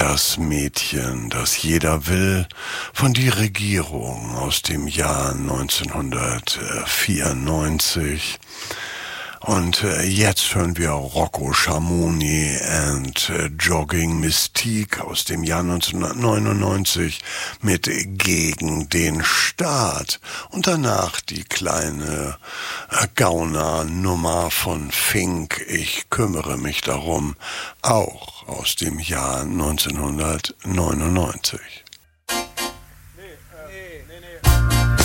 Das Mädchen, das jeder will, von Die Regierung aus dem Jahr 1994. Und jetzt hören wir Rocco Schamoni and Jogging Mystique aus dem Jahr 1999 mit Gegen den Staat. Und danach die kleine Gauner-Nummer von Fink, Ich kümmere mich darum, auch aus dem Jahr 1999.